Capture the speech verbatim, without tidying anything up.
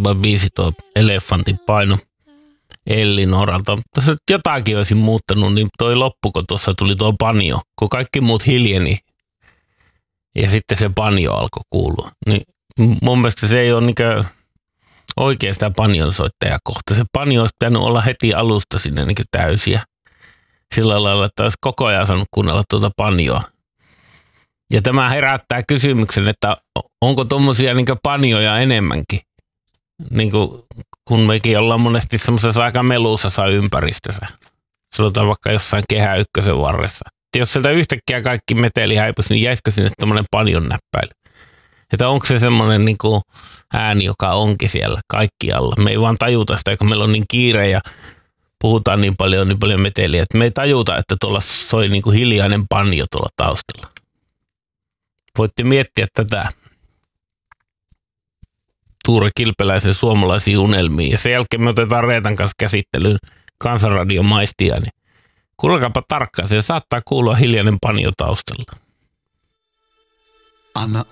mahtava biisi tuo Elefantin paino Ellinoralta. Tässä jotakin olisin muuttanut, niin toi loppu, kun tuossa tuli tuo banjo, kun kaikki muut hiljeni ja sitten se banjo alkoi kuulua. Niin mun mielestä se ei ole niinkö oikein sitä banjonsoittajaa kohta. Se banjo olisi pitänyt olla heti alusta sinne niinkö täysiä. Sillä lailla, että olisi koko ajan saanut kuunnella tuota banjoa. Ja tämä herättää kysymyksen, että onko tuommoisia niinkö banjoja enemmänkin? Niin kuin, kun mekin ollaan monesti semmoisessa aika melusassa ympäristössä. Sanotaan vaikka jossain Kehä Ykkösen varressa. Ja jos sieltä yhtäkkiä kaikki meteli häipyisi, niin jäisikö sinne tommoinen banjon näppäily? Että onko se semmoinen niin kuin ääni, joka onkin siellä kaikkialla. Me ei vaan tajuta sitä, kun meillä on niin kiire ja puhutaan niin paljon, niin paljon meteliä, että me ei tajuta, että tuolla soi niin kuin hiljainen banjo tuolla taustalla. Voitte miettiä tätä Tuure Kilpeläisen suomalaisia unelmia. Ja sen jälkeen me otetaan Reetan kanssa käsittelyyn Kansanradion maistia, niin kuullakaapa tarkkaan, se saattaa kuulua hiljainen banjo taustalla. Anna